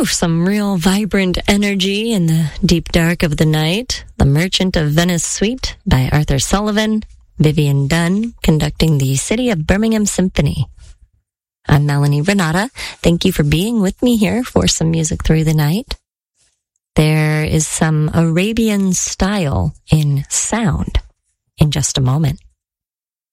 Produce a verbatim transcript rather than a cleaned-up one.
Whew, some real vibrant energy in the deep dark of the night. The Merchant of Venice Suite by Arthur Sullivan, Vivian Dunn conducting the City of Birmingham Symphony. I'm Melanie Renata. Thank you for being with me here for some music through the night. There is some Arabian style in sound in just a moment.